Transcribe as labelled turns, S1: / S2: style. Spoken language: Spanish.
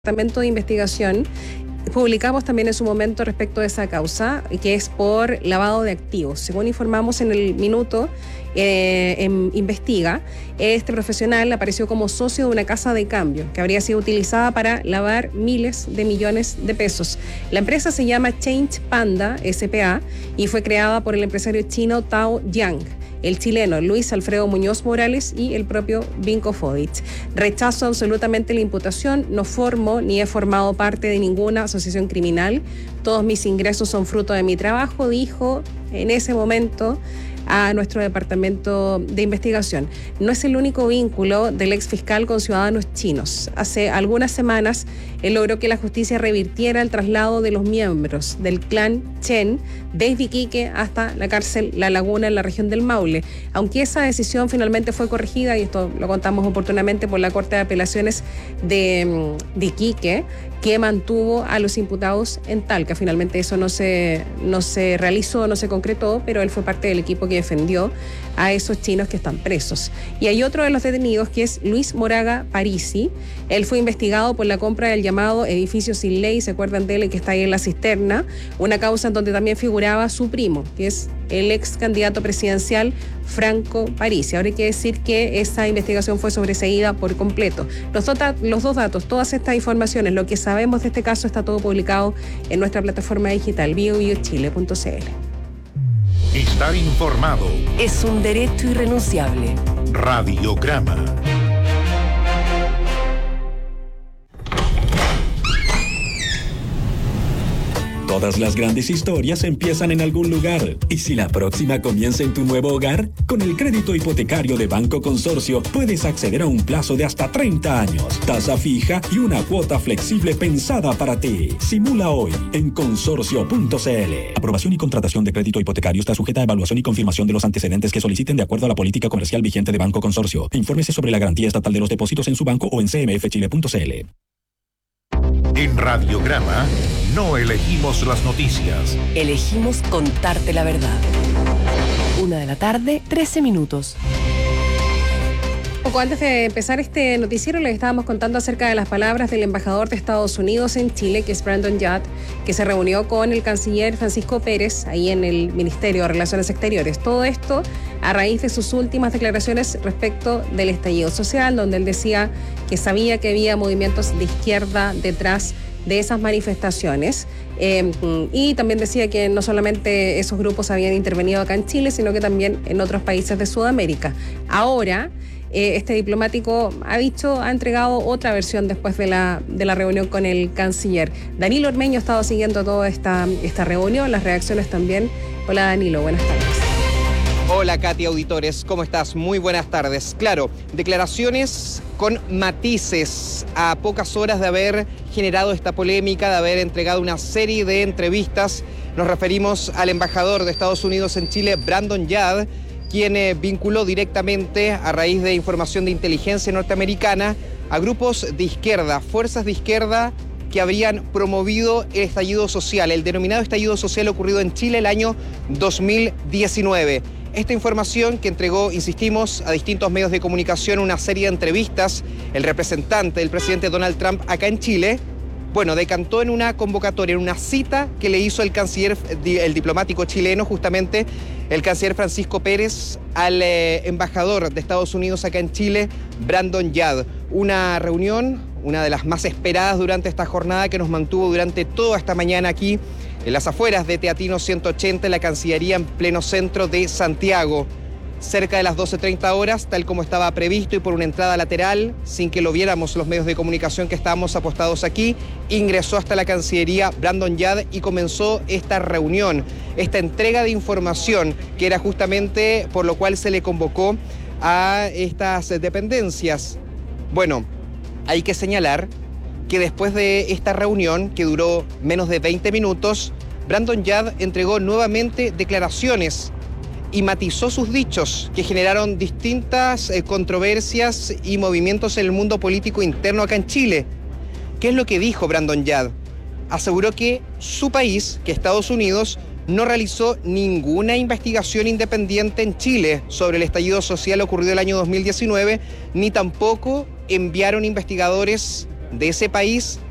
S1: Departamento de Investigación publicamos también en su momento respecto de esa causa, que es por lavado de activos. Según informamos en el Minuto, Investiga, este profesional apareció como socio de una casa de cambio que habría sido utilizada para lavar miles de millones de pesos. La empresa se llama Change Panda S.p.A. y fue creada por el empresario chino Tao Yang, el chileno Luis Alfredo Muñoz Morales y el propio Vinko Fodic. Rechazo absolutamente la imputación, no formo ni he formado parte de ninguna asociación criminal. Todos mis ingresos son fruto de mi trabajo, dijo en ese momento a nuestro departamento de investigación. No es el único vínculo del ex fiscal con ciudadanos chinos. Hace algunas semanas él logró que la justicia revirtiera el traslado de los miembros del clan Chen desde Iquique hasta la cárcel La Laguna en la región del Maule. Aunque esa decisión finalmente fue corregida, y esto lo contamos oportunamente, por la Corte de Apelaciones de Iquique, que mantuvo a los imputados en Talca. Finalmente eso no se realizó, no se concretó, pero él fue parte del equipo que defendió a esos chinos que están presos. Y hay otro de los detenidos, que es Luis Moraga Parisi. Él fue investigado por la compra del llamado edificio sin ley, ¿se acuerdan de él, que está ahí en la cisterna? Una causa en donde también figuraba su primo, que es el ex candidato presidencial Franco Parisi. Ahora hay que decir que esa investigación fue sobreseída por completo. Los dos datos, todas estas informaciones, lo que sabemos de este caso, está todo publicado en nuestra plataforma digital biobiochile.cl.
S2: Estar informado
S3: es un derecho irrenunciable.
S2: Radiograma.
S4: Todas las grandes historias empiezan en algún lugar. ¿Y si la próxima comienza en tu nuevo hogar? Con el crédito hipotecario de Banco Consorcio puedes acceder a un plazo de hasta 30 años, tasa fija y una cuota flexible pensada para ti. Simula hoy en consorcio.cl. Aprobación y contratación de crédito hipotecario está sujeta a evaluación y confirmación de los antecedentes que soliciten de acuerdo a la política comercial vigente de Banco Consorcio. Infórmese sobre la garantía estatal de los depósitos en su banco o en cmfchile.cl.
S2: En Radiograma no elegimos las noticias.
S3: Elegimos contarte la verdad. 1:13 p.m.
S1: Poco antes de empezar este noticiero, les estábamos contando acerca de las palabras del embajador de Estados Unidos en Chile, que es Brandon Yad, que se reunió con el canciller Francisco Pérez ahí en el Ministerio de Relaciones Exteriores. Todo esto a raíz de sus últimas declaraciones respecto del estallido social, donde él decía que sabía que había movimientos de izquierda detrás de esas manifestaciones, y también decía que no solamente esos grupos habían intervenido acá en Chile, sino que también en otros países de Sudamérica. Ahora, este diplomático ha entregado otra versión después de la reunión con el canciller. Danilo Ormeño ha estado siguiendo toda esta reunión, las reacciones también. Hola Danilo, buenas tardes.
S5: Hola Katy, auditores, ¿cómo estás? Muy buenas tardes. Claro, declaraciones con matices a pocas horas de haber generado esta polémica, de haber entregado una serie de entrevistas. Nos referimos al embajador de Estados Unidos en Chile, Brandon Yad, quien vinculó directamente, a raíz de información de inteligencia norteamericana, a grupos de izquierda, fuerzas de izquierda que habrían promovido el estallido social, el denominado estallido social ocurrido en Chile el año 2019. Esta información que entregó, insistimos, a distintos medios de comunicación, una serie de entrevistas, el representante del presidente Donald Trump acá en Chile, decantó en una convocatoria, en una cita que le hizo el canciller, el diplomático chileno, justamente el canciller Francisco Pérez, al embajador de Estados Unidos acá en Chile, Brandon Yad. Una reunión, una de las más esperadas durante esta jornada, que nos mantuvo durante toda esta mañana aquí en las afueras de Teatino 180, en la Cancillería, en pleno centro de Santiago. Cerca de las 12:30 horas, tal como estaba previsto, y por una entrada lateral, sin que lo viéramos los medios de comunicación que estábamos apostados aquí, ingresó hasta la Cancillería Brandon Yad y comenzó esta reunión, esta entrega de información, que era justamente por lo cual se le convocó a estas dependencias. Hay que señalar que después de esta reunión, que duró menos de 20 minutos, Brandon Yad entregó nuevamente declaraciones y matizó sus dichos, que generaron distintas controversias y movimientos en el mundo político interno acá en Chile. ¿Qué es lo que dijo Brandon Yad? Aseguró que su país, que Estados Unidos, no realizó ninguna investigación independiente en Chile sobre el estallido social ocurrido el año 2019, ni tampoco enviaron investigadores de ese país